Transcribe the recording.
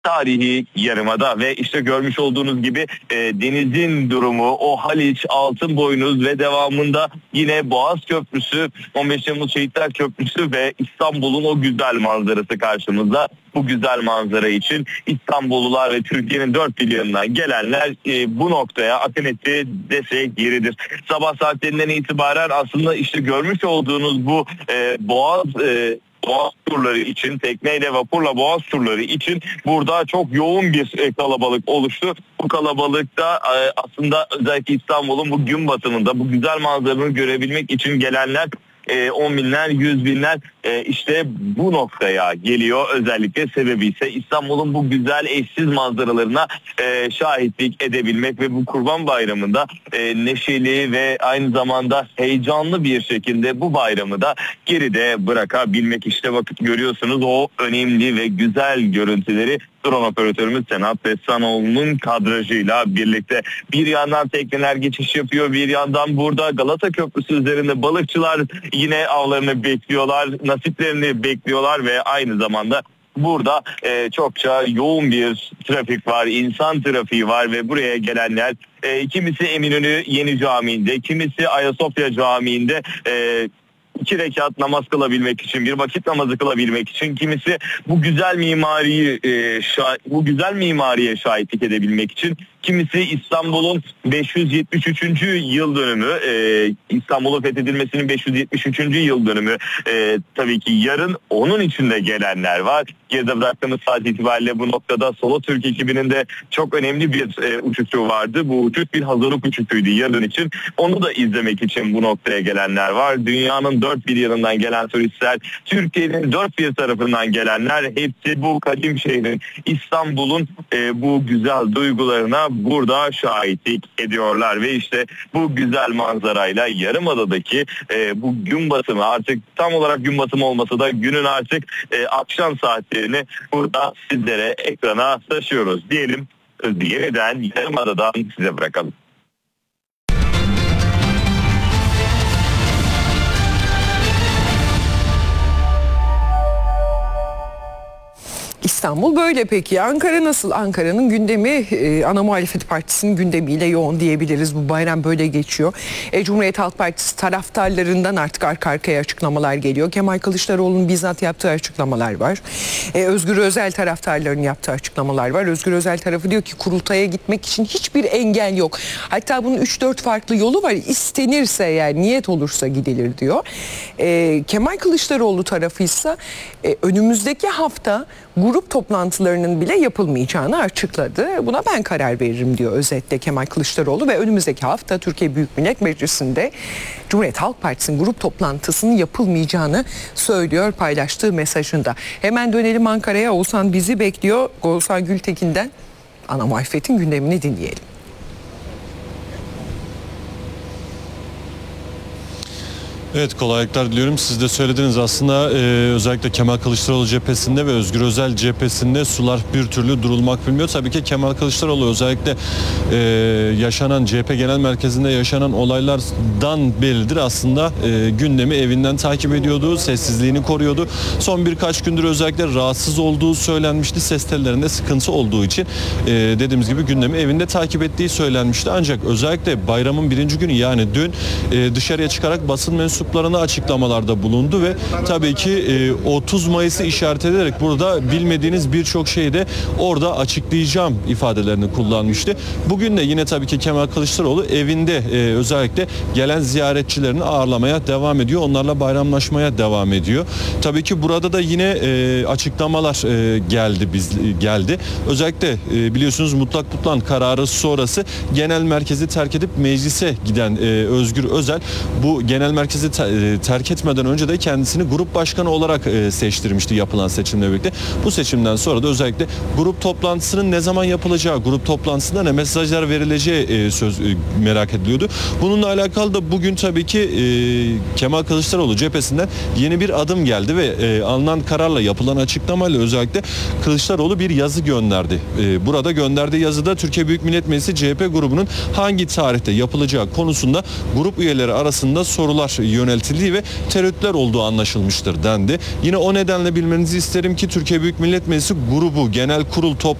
tarihi yarımada ve işte görmüş olduğunuz gibi denizin durumu, o Haliç, Altınboynuz ve devamında yine Boğaz Köprüsü, 15 Temmuz Şehitler Köprüsü ve İstanbul'un o güzel manzarası karşımızda. Bu güzel manzara için İstanbullular ve Türkiye'nin dört bir yanından gelenler bu noktaya akın etti desek yeridir. Sabah saatlerinden itibaren aslında işte görmüş olduğunuz bu Boğaz turları için, tekneyle vapurla Boğaz turları için burada çok yoğun bir kalabalık oluştu. Bu kalabalıkta aslında özellikle İstanbul'un bu gün batımında bu güzel manzaranı görebilmek için gelenler 10 binler, 100 binler işte bu noktaya geliyor. Özellikle sebebi ise İstanbul'un bu güzel eşsiz manzaralarına şahitlik edebilmek ve bu Kurban Bayramı'nda neşeli ve aynı zamanda heyecanlı bir şekilde bu bayramı da geride bırakabilmek. İşte bakın görüyorsunuz o önemli ve güzel görüntüleri drone operatörümüz Senat Bessanoğlu'nun kadrajıyla birlikte. Bir yandan tekneler geçiş yapıyor, bir yandan burada Galata Köprüsü üzerinde balıkçılar yine avlarını bekliyorlar, nasiplerini bekliyorlar ve aynı zamanda burada çokça yoğun bir trafik var, insan trafiği var ve buraya gelenler kimisi Eminönü Yeni Camii'nde, kimisi Ayasofya Camii'nde 2 rekat namaz kılabilmek için, bir vakit namazı kılabilmek için, kimisi bu güzel mimariye şahitlik edebilmek için, kimisi İstanbul'un 573. yıl dönümü, İstanbul'un fethedilmesinin 573. yıl dönümü tabii ki yarın, onun için de gelenler var. Geride bıraktığımız saat itibariyle bu noktada Solo Türk ekibinin de çok önemli bir uçuşu vardı. Bu uçuş bir hazırlık uçuşuydu yarın için. Onu da izlemek için bu noktaya gelenler var. Dünyanın dört bir yanından gelen turistler, Türkiye'nin dört bir tarafından gelenler, hepsi bu kadim şehrin, İstanbul'un bu güzel duygularına burada şahitlik ediyorlar ve işte bu güzel manzarayla Yarımada'daki bu gün batımı, artık tam olarak gün batımı olmasa da günün artık akşam saatlerini burada sizlere ekrana taşıyoruz diyelim. Yeniden Yarımada'dan size bırakalım. İstanbul böyle peki. Ankara nasıl? Ankara'nın gündemi ana muhalefet partisinin gündemiyle yoğun diyebiliriz. Bu bayram böyle geçiyor. Cumhuriyet Halk Partisi taraftarlarından artık arka arkaya açıklamalar geliyor. Kemal Kılıçdaroğlu'nun bizzat yaptığı açıklamalar var. Özgür Özel taraftarlarının yaptığı açıklamalar var. Özgür Özel tarafı diyor ki kurultaya gitmek için hiçbir engel yok. Hatta bunun 3-4 farklı yolu var. İstenirse, yani niyet olursa gidilir diyor. Kemal Kılıçdaroğlu tarafı ise önümüzdeki hafta grup toplantılarının bile yapılmayacağını açıkladı. Buna ben karar veririm diyor özetle Kemal Kılıçdaroğlu ve önümüzdeki hafta Türkiye Büyük Millet Meclisi'nde Cumhuriyet Halk Partisi'nin grup toplantısının yapılmayacağını söylüyor paylaştığı mesajında. Hemen dönelim Ankara'ya. Oğuzhan bizi bekliyor. Oğuzhan Gültekin'den ana muhalefetin gündemini dinleyelim. Evet, kolaylıklar diliyorum. Siz de söylediniz aslında özellikle Kemal Kılıçdaroğlu cephesinde ve Özgür Özel cephesinde sular bir türlü durulmak bilmiyor. Tabii ki Kemal Kılıçdaroğlu özellikle yaşanan CHP Genel Merkezi'nde yaşanan olaylardan beridir aslında gündemi evinden takip ediyordu, sessizliğini koruyordu. Son birkaç gündür özellikle rahatsız olduğu söylenmişti. Ses tellerinde sıkıntı olduğu için dediğimiz gibi gündemi evinde takip ettiği söylenmişti. Ancak özellikle bayramın birinci günü, yani dün dışarıya çıkarak basın mensuplarına açıklamalarda bulundu ve tabii ki 30 Mayıs'ı işaret ederek burada bilmediğiniz birçok şeyi de orada açıklayacağım ifadelerini kullanmıştı. Bugün de yine tabii ki Kemal Kılıçdaroğlu evinde özellikle gelen ziyaretçilerini ağırlamaya devam ediyor. Onlarla bayramlaşmaya devam ediyor. Tabii ki burada da yine açıklamalar geldi. Özellikle biliyorsunuz mutlak tutuklan kararı sonrası genel merkezi terk edip meclise giden Özgür Özel bu genel merkezi terk etmeden önce de kendisini grup başkanı olarak seçtirmişti yapılan seçimle birlikte. Bu seçimden sonra da özellikle grup toplantısının ne zaman yapılacağı, grup toplantısında ne mesajlar verileceği merak ediliyordu. Bununla alakalı da bugün tabii ki Kemal Kılıçdaroğlu cephesinden yeni bir adım geldi ve alınan kararla, yapılan açıklamayla özellikle Kılıçdaroğlu bir yazı gönderdi. Burada gönderdiği yazıda Türkiye Büyük Millet Meclisi CHP grubunun hangi tarihte yapılacağı konusunda grup üyeleri arasında sorular yöneltildiği ve tereddütler olduğu anlaşılmıştır dendi. Yine o nedenle bilmenizi isterim ki Türkiye Büyük Millet Meclisi grubu genel kurul